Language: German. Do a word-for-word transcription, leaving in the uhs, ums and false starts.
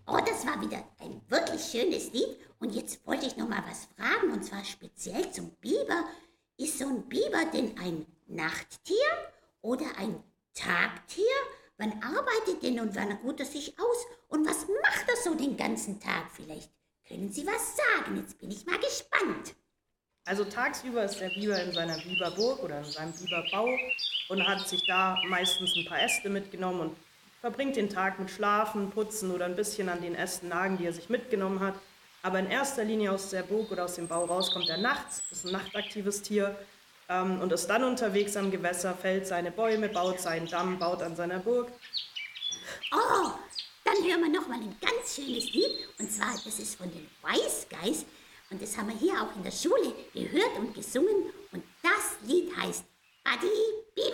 Oh, das war wieder ein wirklich schönes Lied. Und jetzt wollte ich noch mal was fragen, und zwar speziell zum Biber. Ist so ein Biber denn ein Nachttier oder ein Tagtier? Wann arbeitet denn und wann ruht er sich aus? Und was macht er so den ganzen Tag? Vielleicht können Sie was sagen. Jetzt bin ich mal gespannt. Also tagsüber ist der Biber in seiner Biberburg oder in seinem Biberbau und hat sich da meistens ein paar Äste mitgenommen und verbringt den Tag mit Schlafen, Putzen oder ein bisschen an den Ästen nagen, die er sich mitgenommen hat. Aber in erster Linie aus der Burg oder aus dem Bau raus kommt er nachts, ist ein nachtaktives Tier ähm, und ist dann unterwegs am Gewässer, fällt seine Bäume, baut seinen Damm, baut an seiner Burg. Oh, dann hören wir noch mal ein ganz schönes Lied. Und zwar, das ist von den Wise Guys. Und das haben wir hier auch in der Schule gehört und gesungen. Und das Lied heißt Buddy